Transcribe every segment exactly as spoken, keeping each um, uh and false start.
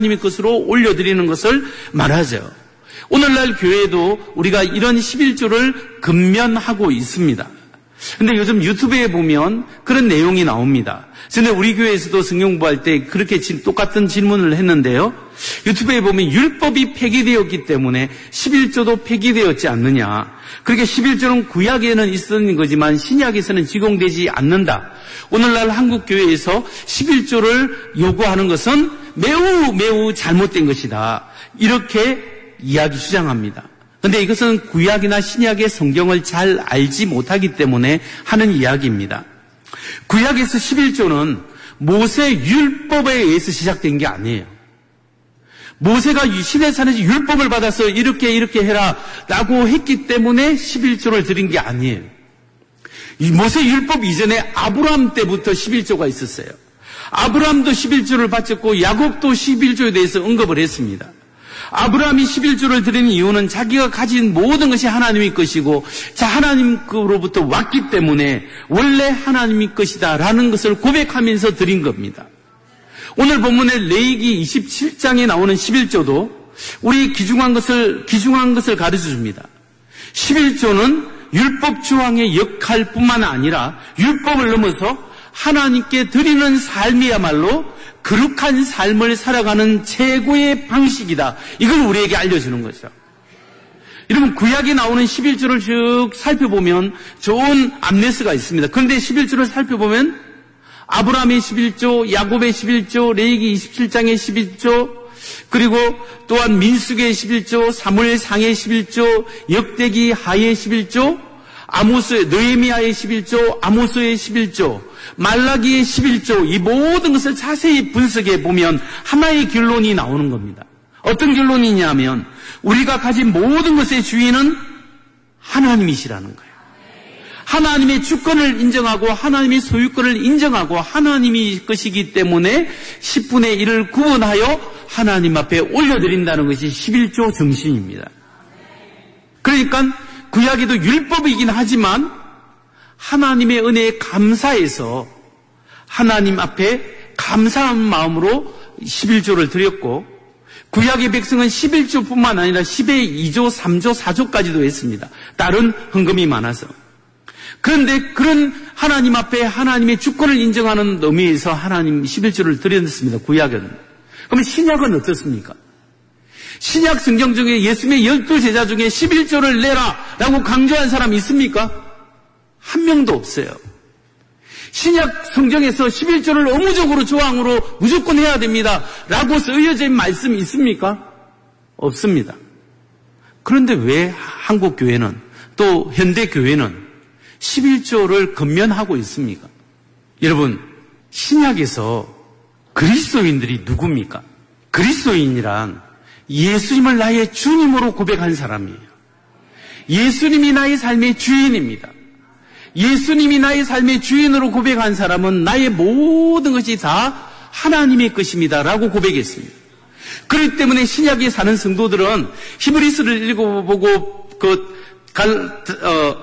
하나님의 것으로 올려드리는 것을 말하죠. 오늘날 교회도 우리가 이런 십일조를 근면하고 있습니다. 근데 요즘 유튜브에 보면 그런 내용이 나옵니다. 근데 우리 교회에서도 성경 공부할 때 그렇게 똑같은 질문을 했는데요. 유튜브에 보면 율법이 폐기되었기 때문에 십일조도 폐기되었지 않느냐. 그렇게 십일조는 구약에는 있었는 거지만 신약에서는 적용되지 않는다. 오늘날 한국 교회에서 십일조를 요구하는 것은 매우 매우 잘못된 것이다. 이렇게 이야기 주장합니다. 그런데 이것은 구약이나 신약의 성경을 잘 알지 못하기 때문에 하는 이야기입니다. 구약에서 십일조는 모세 율법에 의해서 시작된 게 아니에요. 모세가 시내산에서 율법을 받아서 이렇게 이렇게 해라 라고 했기 때문에 십일조를 드린 게 아니에요. 모세 율법 이전에 아브라함 때부터 십일조가 있었어요. 아브라함도 십일조를 바쳤고 야곱도 십일조에 대해서 언급을 했습니다. 아브라함이 십일조를 드리는 이유는 자기가 가진 모든 것이 하나님의 것이고 자 하나님으로부터 왔기 때문에 원래 하나님의 것이다 라는 것을 고백하면서 드린 겁니다. 오늘 본문의 레위기 이십칠 장에 나오는 십일조도 우리 귀중한 것을 귀중한 것을 가르쳐 줍니다. 십일조는 율법 조항의 역할뿐만 아니라 율법을 넘어서 하나님께 드리는 삶이야말로 거룩한 삶을 살아가는 최고의 방식이다. 이걸 우리에게 알려주는 거죠. 여러분 구약에 나오는 십일조를 쭉 살펴보면 좋은 암네스가 있습니다. 그런데 십일조를 살펴보면 아브라함의 십일조, 야곱의 십일조, 레위기 이십칠 장의 십일조, 그리고 또한 민수기의 십일조, 사무엘상의 십일조, 역대기 하의 십일조, 아모스, 느헤미야의 십일조, 아모스의 십일조, 말라기의 십일조, 이 모든 것을 자세히 분석해 보면 하나의 결론이 나오는 겁니다. 어떤 결론이냐면 우리가 가진 모든 것의 주인은 하나님이시라는 거예요. 하나님의 주권을 인정하고 하나님의 소유권을 인정하고 하나님이 것이기 때문에 십분의 일을 구분하여 하나님 앞에 올려드린다는 것이 십일조 정신입니다. 그러니까 구약에도 율법이긴 하지만 하나님의 은혜에 감사해서 하나님 앞에 감사한 마음으로 십일조를 드렸고 구약의 백성은 십일조뿐만 아니라 십의 이조, 삼조, 사조까지도 했습니다. 다른 헌금이 많아서. 그런데 그런 하나님 앞에 하나님의 주권을 인정하는 의미에서 하나님 십일조를 드렸습니다. 구약은. 그러면 신약은 어떻습니까? 신약 성경 중에 예수님의 열두 제자 중에 십일조를 내라 라고 강조한 사람이 있습니까? 한 명도 없어요. 신약 성경에서 십일조를 의무적으로 조항으로 무조건 해야 됩니다 라고 쓰여져 있는 말씀이 있습니까? 없습니다. 그런데 왜 한국 교회는 또 현대 교회는 십일조를 근면하고 있습니까? 여러분 신약에서 그리스도인들이 누굽니까? 그리스도인이란 예수님을 나의 주님으로 고백한 사람이에요. 예수님이 나의 삶의 주인입니다. 예수님이 나의 삶의 주인으로 고백한 사람은 나의 모든 것이 다 하나님의 것입니다 라고 고백했습니다. 그렇기 때문에 신약에 사는 성도들은 히브리서를 읽어보고 그 갈, 어,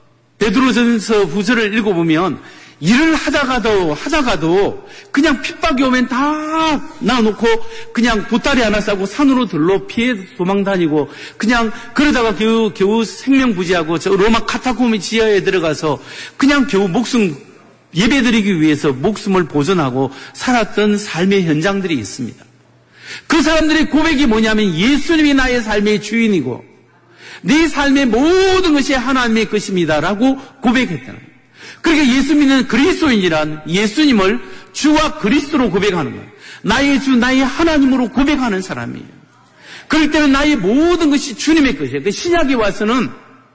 베드로전서 후서를 읽어보면 일을 하다가도 하다가도 그냥 핍박이 오면 다 놔놓고 그냥 보따리 하나 싸고 산으로 들러 피해 도망 다니고 그냥 그러다가 겨우 겨우 생명부지하고 저 로마 카타콤의 지하에 들어가서 그냥 겨우 목숨 예배드리기 위해서 목숨을 보존하고 살았던 삶의 현장들이 있습니다. 그 사람들의 고백이 뭐냐면 예수님이 나의 삶의 주인이고 네 삶의 모든 것이 하나님의 것입니다 라고 고백했다는 거예요. 그러니까 예수 믿는 그리스도인이란 예수님을 주와 그리스도로 고백하는 거예요. 나의 주, 나의 하나님으로 고백하는 사람이에요. 그렇기 때문에 나의 모든 것이 주님의 것이에요. 그 신약에 와서는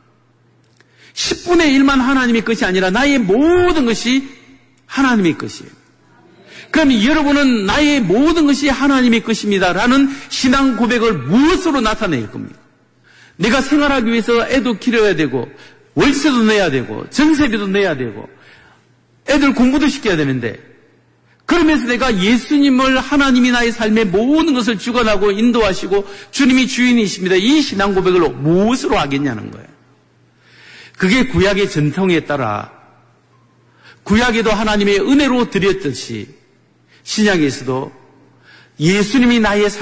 십분의 일만 하나님의 것이 아니라 나의 모든 것이 하나님의 것이에요. 그럼 여러분은 나의 모든 것이 하나님의 것입니다 라는 신앙 고백을 무엇으로 나타낼 겁니까? 내가 생활하기 위해서 애도 키워야 되고 월세도 내야 되고 전세비도 내야 되고 애들 공부도 시켜야 되는데 그러면서 내가 예수님을 하나님이 나의 삶의 모든 것을 주관하고 인도하시고 주님이 주인이십니다. 이 신앙 고백을 무엇으로 하겠냐는 거예요. 그게 구약의 전통에 따라 구약에도 하나님의 은혜로 드렸듯이 신약에서도 예수님이 나의